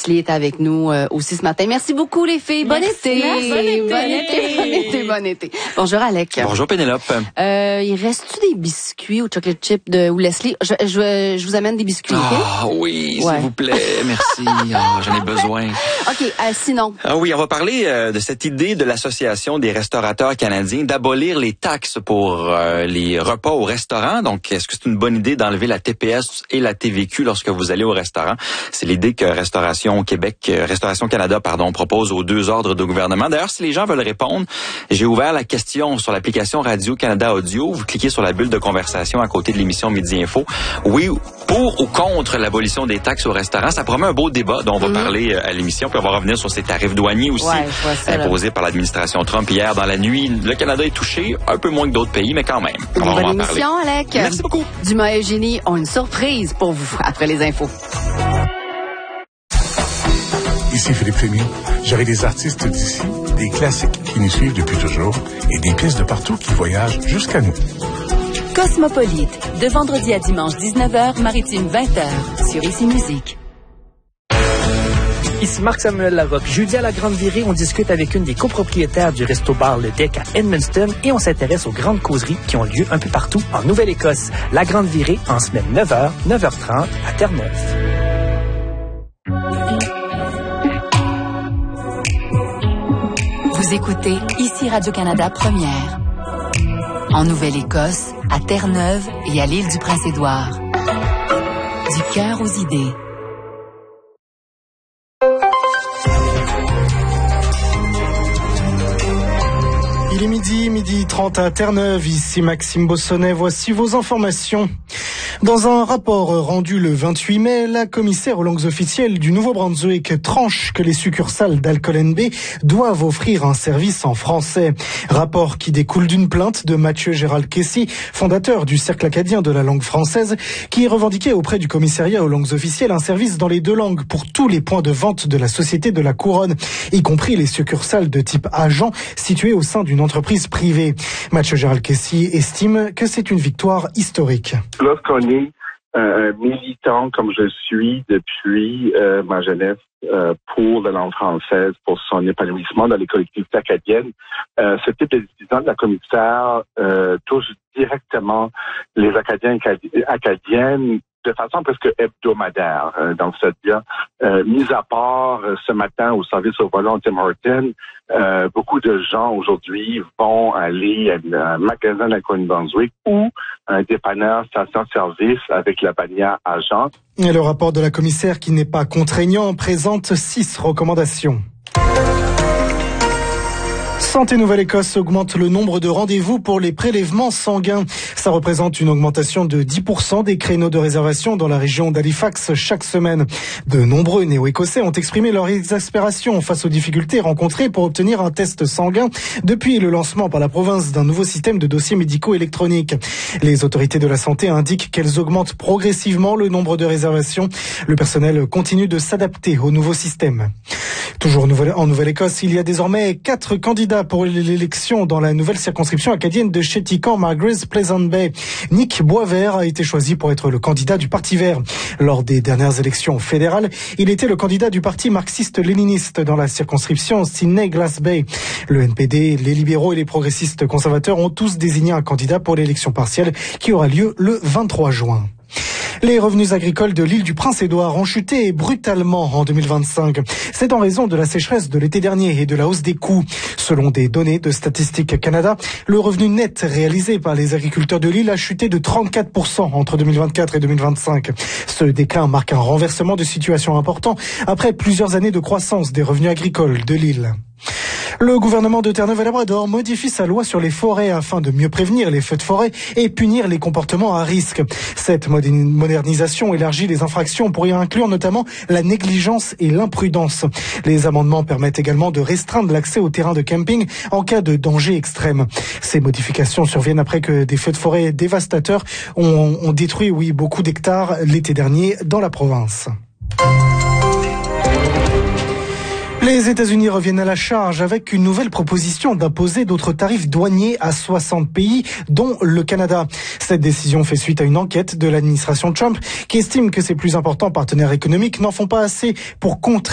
Leslie est avec nous aussi ce matin. Merci beaucoup les filles. Bon été. Bon été. Bonjour Alec. Bonjour Pénélope. Il reste-tu des biscuits au chocolate chip où Leslie? Je vous amène des biscuits. Ah oui, s'il vous plaît, merci. J'en ai besoin. OK, sinon. Ah oui, on va parler de cette idée de l'Association des restaurateurs canadiens d'abolir les taxes pour les repas au restaurant. Donc, est-ce que c'est une bonne idée d'enlever la TPS et la TVQ lorsque vous allez au restaurant? C'est l'idée que Restauration Canada, propose aux deux ordres de gouvernement. D'ailleurs, si les gens veulent répondre, j'ai ouvert la question sur l'application Radio-Canada Audio. Vous cliquez sur la bulle de conversation à côté de l'émission Midi Info. Oui, pour ou contre l'abolition des taxes au restaurant. Ça promet un beau débat dont on va parler à l'émission. Puis on va revenir sur ces tarifs douaniers aussi imposés par l'administration Trump hier dans la nuit. Le Canada est touché, un peu moins que d'autres pays, mais quand même. On va en parler. Bonne émission, Alec. Merci beaucoup. Dumas et Eugénie ont une surprise pour vous après les infos. Ici Philippe Fémieux. J'aurai des artistes d'ici, des classiques qui nous suivent depuis toujours et des pièces de partout qui voyagent jusqu'à nous. Cosmopolite, de vendredi à dimanche 19h, maritime 20h, sur Ici Musique. Ici Marc-Samuel Larocque. Jeudi à la Grande Virée, on discute avec une des copropriétaires du resto-bar Le Deck à Edmundston et on s'intéresse aux grandes causeries qui ont lieu un peu partout en Nouvelle-Écosse. La Grande Virée, en semaine 9h, 9h30 à Terre-Neuve. Vous écoutez Ici Radio-Canada Première. En Nouvelle-Écosse, à Terre-Neuve et à l'île du Prince-Édouard. Du cœur aux idées. Il est midi 30 à Terre-Neuve, ici Maxime Bossonnet, voici vos informations. Dans un rapport rendu le 28 mai, la commissaire aux langues officielles du Nouveau-Brunswick tranche que les succursales d'Alcool NB doivent offrir un service en français. Rapport qui découle d'une plainte de Mathieu Gérald Kessy, fondateur du Cercle acadien de la langue française, qui revendiquait auprès du commissariat aux langues officielles un service dans les deux langues pour tous les points de vente de la Société de la Couronne, y compris les succursales de type agent situées au sein d'une entreprise privée. Mathieu Gérald Kessy estime que c'est une victoire historique. Lorsqu'on est un militant comme je suis depuis ma jeunesse pour la langue française, pour son épanouissement dans les collectivités acadiennes, ce type de décision de la commissaire touche directement les Acadiens et Acadiennes de façon presque hebdomadaire. Donc, c'est-à-dire, mis à part ce matin au service au volant Tim Horton, beaucoup de gens aujourd'hui vont aller à un magasin de la Nouveau-Brunswick ou un dépanneur station-service avec la bannière agent. Et le rapport de la commissaire, qui n'est pas contraignant, présente 6 recommandations. Santé Nouvelle-Écosse augmente le nombre de rendez-vous pour les prélèvements sanguins. Ça représente une augmentation de 10% des créneaux de réservation dans la région d'Halifax chaque semaine. De nombreux néo-écossais ont exprimé leur exaspération face aux difficultés rencontrées pour obtenir un test sanguin depuis le lancement par la province d'un nouveau système de dossiers médicaux électroniques. Les autorités de la santé indiquent qu'elles augmentent progressivement le nombre de réservations. Le personnel continue de s'adapter au nouveau système. Toujours en Nouvelle-Écosse, il y a désormais 4 candidats pour l'élection dans la nouvelle circonscription acadienne de Chéticamp-Margaret's Pleasant Bay. Nick Boisvert a été choisi pour être le candidat du Parti vert. Lors des dernières élections fédérales, il était le candidat du Parti marxiste-léniniste dans la circonscription Sydney-Glass Bay. Le NPD, les libéraux et les progressistes conservateurs ont tous désigné un candidat pour l'élection partielle qui aura lieu le 23 juin. Les revenus agricoles de l'île du Prince-Édouard ont chuté brutalement en 2025. C'est en raison de la sécheresse de l'été dernier et de la hausse des coûts. Selon des données de Statistique Canada, le revenu net réalisé par les agriculteurs de l'île a chuté de 34% entre 2024 et 2025. Ce déclin marque un renversement de situation important après plusieurs années de croissance des revenus agricoles de l'île. Le gouvernement de Terre-Neuve et Labrador modifie sa loi sur les forêts afin de mieux prévenir les feux de forêt et punir les comportements à risque. Cette modernisation élargit les infractions pour y inclure notamment la négligence et l'imprudence. Les amendements permettent également de restreindre l'accès aux terrains de camping en cas de danger extrême. Ces modifications surviennent après que des feux de forêt dévastateurs ont détruit, beaucoup d'hectares l'été dernier dans la province. Les États-Unis reviennent à la charge avec une nouvelle proposition d'imposer d'autres tarifs douaniers à 60 pays, dont le Canada. Cette décision fait suite à une enquête de l'administration Trump qui estime que ses plus importants partenaires économiques n'en font pas assez pour contrer